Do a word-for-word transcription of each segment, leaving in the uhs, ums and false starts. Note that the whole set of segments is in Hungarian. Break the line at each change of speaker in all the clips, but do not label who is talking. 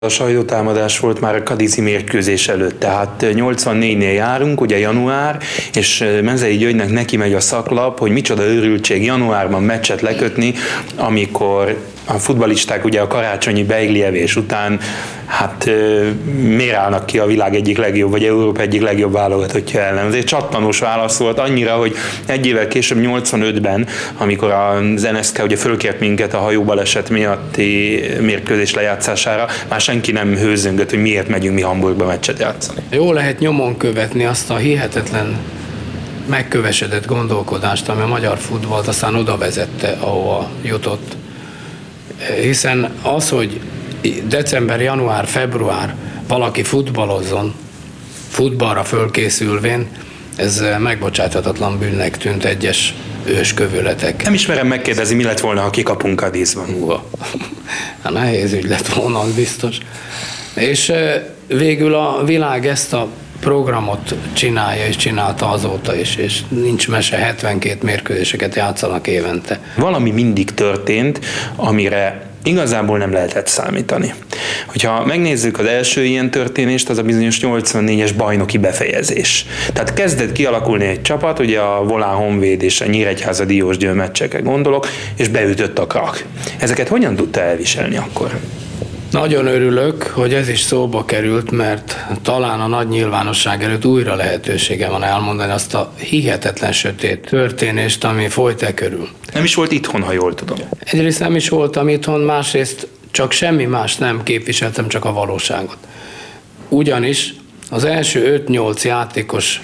A sajtótámadás volt már a Kadizi mérkőzés előtt, tehát nyolcvannégynél járunk, ugye január, és Mezei Györgynek neki megy a szaklap, hogy micsoda őrültség januárban meccset lekötni, amikor a futballisták ugye a karácsonyi beigli evés után, hát miért állnak ki a világ egyik legjobb, vagy Európa egyik legjobb válogatottja ellen. Ez egy csattanós válasz volt annyira, hogy egy évvel később, nyolcvanötben, amikor az en es ká ugye fölkért minket a hajóbaleset miatti mérkőzés lejátszására, már senki nem hőzöngött, hogy miért megyünk mi Hamburgba meccset játszani.
Jó lehet nyomon követni azt a hihetetlen megkövesedett gondolkodást, ami a magyar futballt aztán oda vezette, ahova jutott. Hiszen az, hogy december, január, február valaki futballozzon, futballra fölkészülvén, ez megbocsáthatatlan bűnnek tűnt egyes őskövületek.
Nem ismerem megkérdezni, mi lett volna, ha kikapunk Kadizban.
Uha. Hát nehéz ügy lett volna, az biztos. És végül a világ ezt a programot csinálja, és csinálta azóta is, és nincs mese, hetvenkét mérkőzéseket játszanak évente.
Valami mindig történt, amire igazából nem lehetett számítani. Hogyha megnézzük az első ilyen történést, az a bizonyos nyolcvannégyes bajnoki befejezés. Tehát kezdett kialakulni egy csapat, ugye a Volán Honvéd és a Nyíregyháza Diósgyőr meccsekre gondolok, és beütött a krak. Ezeket hogyan tudta elviselni akkor?
Nagyon örülök, hogy ez is szóba került, mert talán a nagy nyilvánosság előtt újra lehetősége van elmondani azt a hihetetlen sötét történést, ami folyt e körül.
Nem is volt itthon, ha jól tudom.
Egyrészt nem is voltam itthon, másrészt csak semmi más nem képviseltem, csak a valóságot. Ugyanis az első öt-nyolc játékos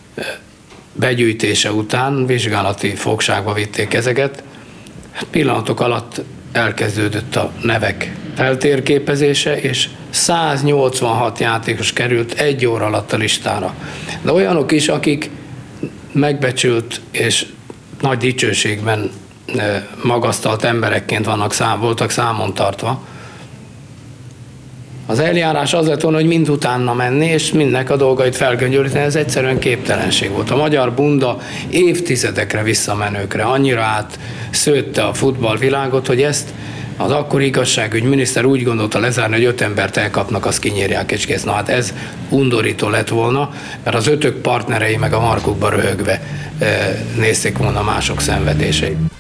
begyűjtése után vizsgálati fogságba vitték ezeket, hát pillanatok alatt elkezdődött a nevek feltérképezése, és száznyolcvanhat játékos került egy óra alatt a listára. De olyanok is, akik megbecsült és nagy dicsőségben magasztalt emberekként vannak szám, voltak számon tartva. Az eljárás az lett volna, hogy mind utána menni, és mindnek a dolgait felgöngyölíteni, ez egyszerűen képtelenség volt. A magyar bunda évtizedekre visszamenőkre annyira átszőtte a futballvilágot, hogy ezt az akkori igazságügyminiszter úgy gondolta lezárni, hogy öt embert elkapnak, azt kinyírják, és kész. Na hát ez undorító lett volna, mert az ötök partnerei meg a markukba röhögve nézték volna mások szenvedéseit.